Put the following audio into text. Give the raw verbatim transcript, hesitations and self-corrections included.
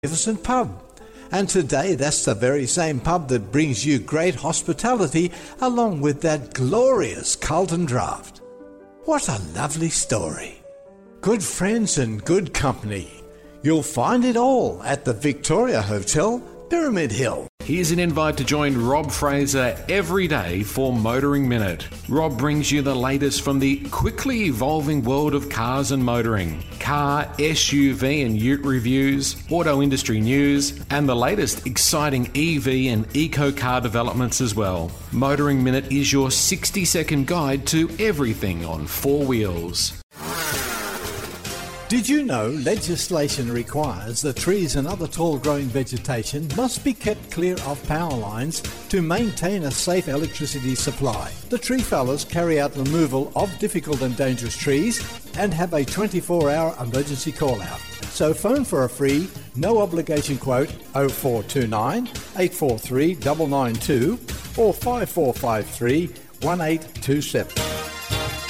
magnificent pub. And today that's the very same pub that brings you great hospitality along with that glorious Carlton Draft. What a lovely story. Good friends and good company. You'll find it all at the Victoria Hotel, Pyramid Hill. Here's an invite to join Rob Fraser every day for Motoring Minute. Rob brings you the latest from the quickly evolving world of cars and motoring, car, S U V and ute reviews, auto industry news, and the latest exciting E V and eco car developments as well. Motoring Minute is your sixty second guide to everything on four wheels. Did you know legislation requires that trees and other tall growing vegetation must be kept clear of power lines to maintain a safe electricity supply? The tree fellers carry out removal of difficult and dangerous trees and have a twenty-four hour emergency call out. So phone for a free, no obligation quote oh four two nine, eight four three, nine nine two or five four five three, one eight two seven.